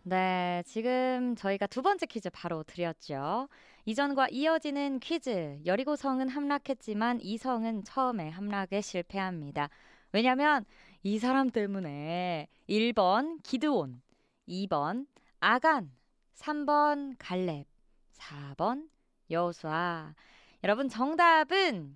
네, 지금 저희가 두 번째 퀴즈 바로 드렸죠. 이전과 이어지는 퀴즈. 여리고성은 함락했지만 이성은 처음에 함락에 실패합니다. 왜냐면 이 사람 때문에 1번 기드온, 2번 아간, 3번 갈렙, 4번 여호수아. 여러분 정답은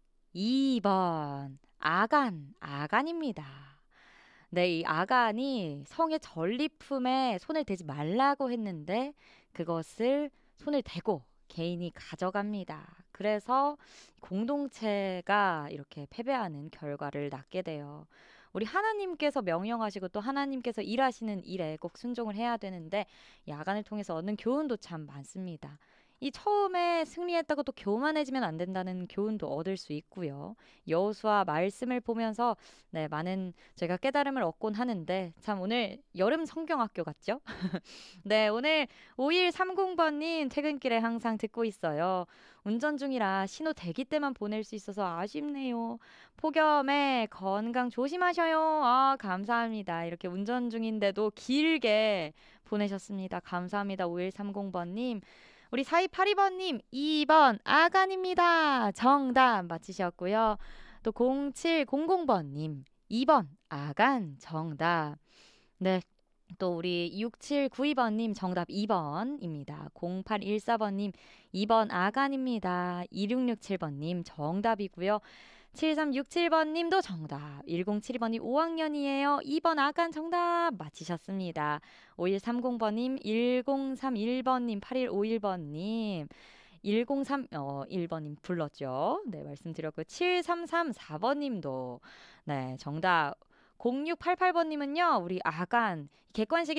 2번 아간입니다. 네, 이 아간이 성의 전리품에 손을 대지 말라고 했는데 그것을 손을 대고 개인이 가져갑니다. 그래서 공동체가 이렇게 패배하는 결과를 낳게 돼요. 우리 하나님께서 명령하시고 또 하나님께서 일하시는 일에 꼭 순종을 해야 되는데 이 아간을 통해서 얻는 교훈도 참 많습니다. 이 처음에 승리했다고 또 교만해지면 안 된다는 교훈도 얻을 수 있고요. 여호수아 말씀을 보면서 네, 많은 제가 깨달음을 얻곤 하는데 참 오늘 여름 성경학교 같죠? 네, 오늘 5130번님 퇴근길에 항상 듣고 있어요. 운전 중이라 신호 대기 때만 보낼 수 있어서 아쉽네요. 폭염에 건강 조심하셔요. 아, 감사합니다. 이렇게 운전 중인데도 길게 보내셨습니다. 감사합니다. 5130번님. 우리 4282번님 2번 아간입니다. 정답 맞히셨고요. 또 0700번님 2번 아간 정답. 네. 또 우리 6792번님 정답 2번입니다. 0814번님 2번 아간입니다. 2667번님 정답이고요. 7367번님도 정답. 1072번님 5학년이에요. 2번 아간 정답 맞히셨습니다. 5130번님 1031번님 8151번님 1번님 불렀죠. 네, 말씀드렸고요. 7334번님도 네, 정답. 0688번님은요, 우리 아간 객관식이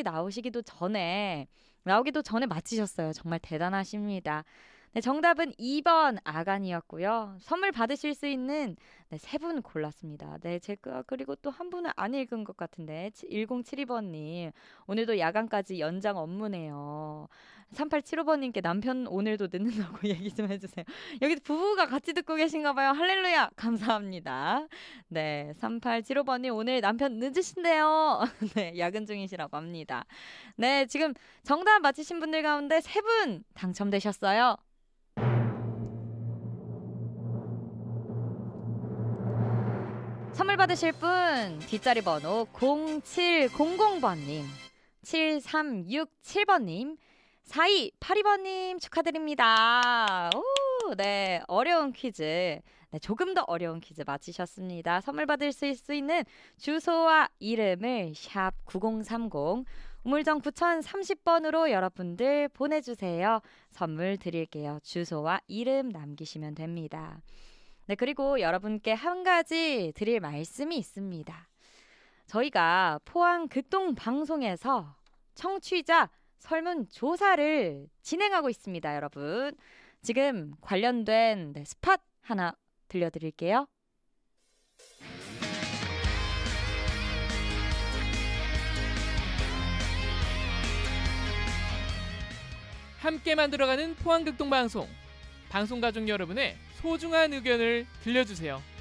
나오기도 전에 맞히셨어요. 정말 대단하십니다. 네, 정답은 2번 아간이었고요. 선물 받으실 수 있는 네, 세 분 골랐습니다. 네, 제가 그리고 또 한 분은 안 읽은 것 같은데 1072번님 오늘도 야간까지 연장 업무네요. 3875번님께 남편 오늘도 늦는다고 얘기 좀 해주세요. 여기 부부가 같이 듣고 계신가 봐요. 할렐루야 감사합니다. 네, 3875번님 오늘 남편 늦으신데요. 네, 야근 중이시라고 합니다. 네, 지금 정답 맞히신 분들 가운데 세 분 당첨되셨어요. 선물 받으실 분 뒷자리 번호 0700번님, 7367번님, 4282번님 축하드립니다. 오, 네, 어려운 퀴즈. 네, 조금 더 어려운 퀴즈 맞히셨습니다. 선물 받을 수 있는 주소와 이름을 샵 9030 우물정 9030번으로 여러분들 보내주세요. 선물 드릴게요. 주소와 이름 남기시면 됩니다. 네, 그리고 여러분께 한 가지 드릴 말씀이 있습니다. 저희가 포항 극동 방송에서 청취자 설문조사를 진행하고 있습니다, 여러분. 지금 관련된 스팟 하나 들려드릴게요. 함께 만들어가는 포항극동방송. 방송가족 여러분의 소중한 의견을 들려주세요.